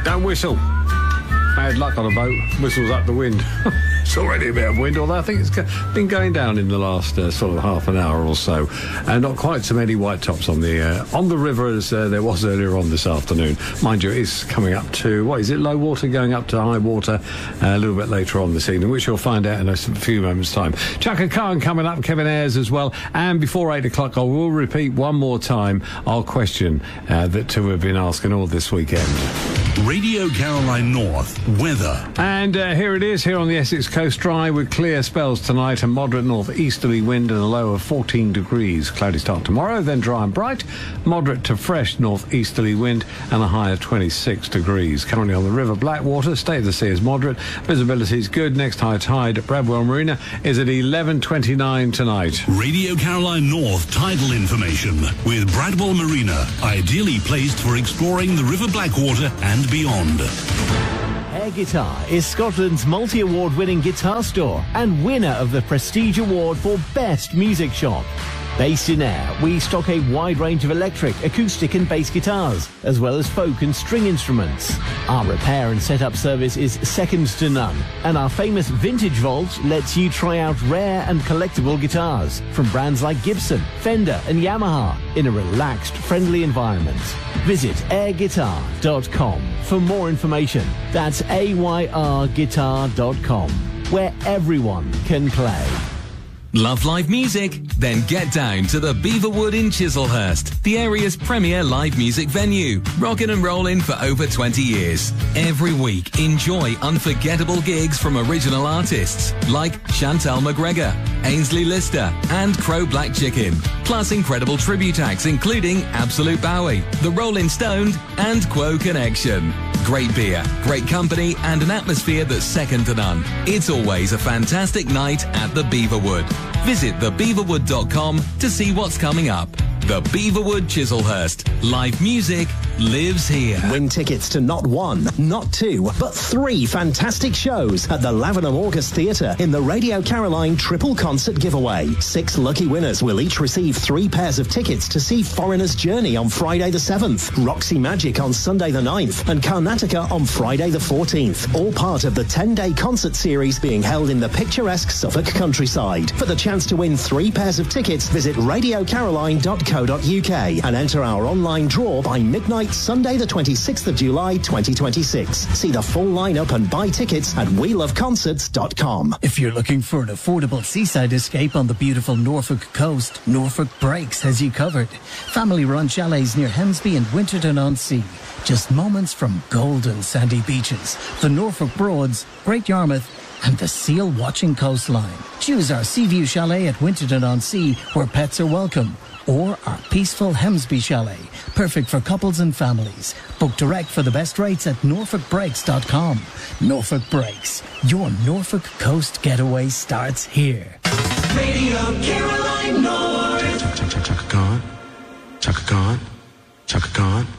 Don't whistle. Bad luck on a boat. Whistles up the wind. It's already a bit of wind, although I think it's been going down in the last sort of half an hour or so. And not quite so many white tops on the river as there was earlier on this afternoon. Mind you, it is coming up to, what is it, low water, going up to high water a little bit later on this evening, which you'll find out in a few moments' time. Chaka Khan coming up, Kevin Ayres as well. And before 8 o'clock, I will repeat one more time our question that two have been asking all this weekend. Radio Caroline North weather. And here it is, here on the Essex coast, dry with clear spells tonight, a moderate northeasterly wind and a low of 14 degrees. Cloudy start tomorrow, then dry and bright, moderate to fresh northeasterly wind and a high of 26 degrees. Currently on the River Blackwater, state of the sea is moderate, visibility is good. Next high tide at Bradwell Marina is at 11:29 tonight. Radio Caroline North tidal information with Bradwell Marina, ideally placed for exploring the River Blackwater and beyond. Air Guitar is Scotland's multi-award winning guitar store and winner of the Prestige Award for Best Music Shop. Based in Ayr, we stock a wide range of electric, acoustic and bass guitars, as well as folk and string instruments. Our repair and setup service is second to none, and our famous Vintage Vault lets you try out rare and collectible guitars from brands like Gibson, Fender and Yamaha in a relaxed, friendly environment. Visit airguitar.com for more information. That's AYRguitar.com, where everyone can play. Love live music? Then get down to the Beaverwood in Chislehurst, the area's premier live music venue. Rockin' and rollin' for over 20 years. Every week, enjoy unforgettable gigs from original artists like Chantal McGregor, Ainsley Lister and Crow Black Chicken. Plus incredible tribute acts including Absolute Bowie, The Rolling Stoned and Quo Connection. Great beer, great company and an atmosphere that's second to none. It's always a fantastic night at the Beaverwood. Visit thebeaverwood.com to see what's coming up. The Beaverwood Chislehurst. Live music lives here. Win tickets to not one, not two, but three fantastic shows at the Lavenham August Theatre in the Radio Caroline Triple Concert Giveaway. 6 lucky winners will each receive 3 pairs of tickets to see Foreigner's Journey on Friday the 7th, Roxy Magic on Sunday the 9th, and Karnataka on Friday the 14th. All part of the 10-day concert series being held in the picturesque Suffolk countryside. For the chance to win 3 pairs of tickets, visit radiocaroline.co.uk and enter our online draw by midnight Sunday the 26th of July 2026. See the full lineup and buy tickets at weloveconcerts.com. If you're looking for an affordable seaside escape on the beautiful Norfolk coast, Norfolk Breaks has you covered. Family-run chalets near Hemsby and Winterton-on-Sea. Just moments from golden sandy beaches, the Norfolk Broads, Great Yarmouth and the seal-watching coastline. Choose our Seaview Chalet at Winterton-on-Sea, where pets are welcome, or our peaceful Hemsby Chalet, perfect for couples and families. Book direct for the best rates at norfolkbreaks.com. Norfolk Breaks, your Norfolk coast getaway starts here. Radio Caroline North. Chaka Khan, Chaka Khan, Chaka Khan.